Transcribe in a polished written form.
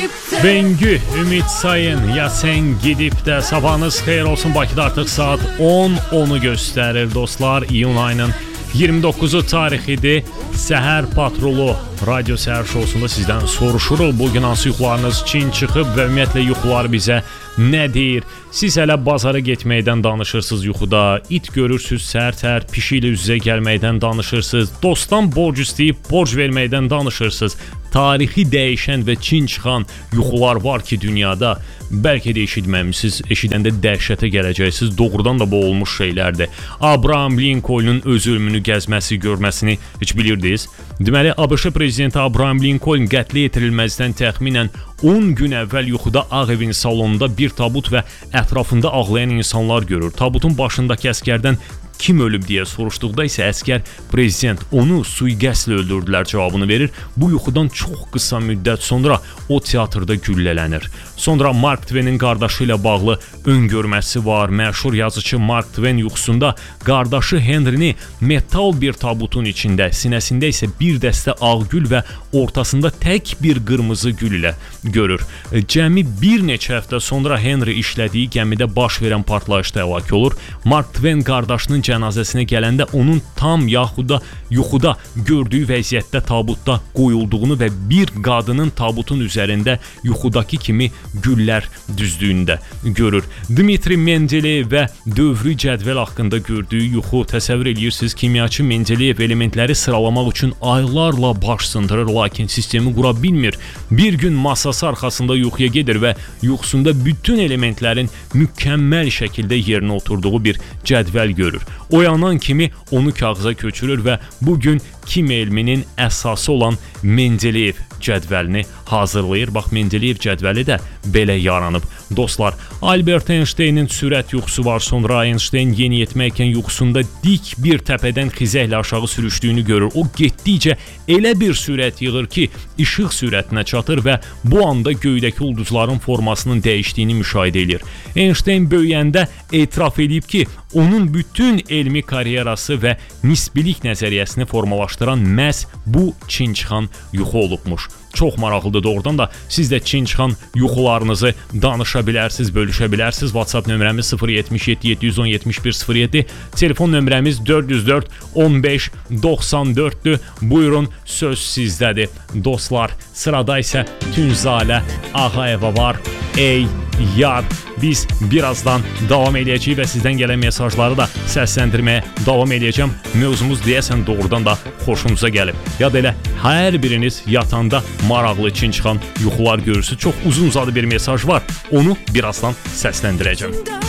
Bengü, Ümid Sayın, ya sen gidip də sabahınız xeyir olsun. Bakıda artıq saat 10:10'u göstərir dostlar. İyun ayının 29'u tarixidir. Səhər Patrolu radyo səhər şousunda sizdən soruşuruq. Bugün hansı yuxularınız Çin çıxıb və ümumiyyətlə yuxular bizə nə deyir? Siz hələ bazara getməkdən danışırsınız yuxuda, it görürsünüz səhər-səhər pişi ilə üz-üzə gəlməkdən danışırsınız, dostdan borc istəyib borc verməkdən danışırsınız. Tarixi dəyişən və Çin çıxan yuxular var ki dünyada. Bəlkə də eşitməmisiniz, eşidəndə dəhşətə gələcəksiniz. Doğrudan da bu olmuş şeylərdir. Abraham Lincoln'un öz ölümünü gəzməsi, görməsini heç bilirdiniz? Deməli, ABŞ prezidenti Abraham Lincoln qətlə yetirilməzdən təxminən 10 gün əvvəl yuxuda Ağ Evin salonunda bir tabut və ətrafında ağlayan insanlar görür. Tabutun başındakı əskərdən kim ölüb deyə soruşduqda isə əskər prezident onu sui-qəsdlə öldürdülər cavabını verir. Bu yuxudan çox qısa müddət sonra o teatrda güllələnir. Sonra Mark Twain'in qardaşı ilə bağlı öngörməsi var. Məşhur yazıcı Mark Twain yuxusunda qardaşı Henry'ni metal bir tabutun içində, sinəsində isə bir dəstə ağ gül və ortasında tək bir qırmızı gül ilə görür. Cəmi bir neçə həftə sonra Henry işlədiyi gəmidə baş verən partlayışda həlak olur. Mark Twain qardaşının cənazəsinə gələndə onun tam yaxud da yuxuda gördüyü vəziyyətdə tabutda qoyulduğunu və bir qadının tabutun üzərində yuxudakı kimi güllər düzdüyündə görür. Dmitri Mendeleyev və dövrü cədvəl haqqında gördüyü yuxu, təsəvvür edirsiniz, kimyaçı Mendeleyev elementləri sıralamaq üçün aylarla baş sındırır, lakin sistemi qura bilmir. Bir gün masası arxasında yuxuya gedir və yuxusunda bütün elementlərin mükəmməl şəkildə yerinə oturduğu bir cədvəl görür. Oyanan kimi onu kağıza köçürür və bugün kimya elminin əsası olan Mendeleyev cədvəlini hazırlayır. Bax, Mendeleyev cədvəli də belə yaranıb. Dostlar, Albert Einstein'in sürət yuxusu var. Sonra Einstein yeniyetməykən yuxusunda dik bir təpədən xizəklə aşağı sürüşdüyünü görür. O getdikcə elə bir sürət yığır ki, işıq sürətinə çatır və bu anda göydəki ulduzların formasının dəyişdiyini müşahidə edir. Einstein böyüyəndə etiraf edib ki, onun bütün elmi karyerası və nisbilik nəzəriyyəsini formalaşdıran məhz bu Çin çıxan yuxu olubmuş. Çox maraqlıdır doğrudan da. Siz də Çin çıxan yuxularınızı danışa bilərsiniz, bölüşə bilərsiniz. WhatsApp nömrəmiz 077 710 7107, telefon nömrəmiz 404 15 94'dür. Buyurun, söz sizdədir. Dostlar, sırada isə Tünzalə Ağayeva var. Ey yar, biz birazdan davam edəcəyik və sizdən gələn mesajları da səsləndirməyə davam edəcəm. Mövzumuz deyəsən doğrudan da xoşumuza gəlib. Ya da elə hər biriniz yatanda maraqlı Çin çıxan yuxular görürsünüz. Çox uzun uzadı bir mesaj var. Onu birazdan səsləndirəcəm.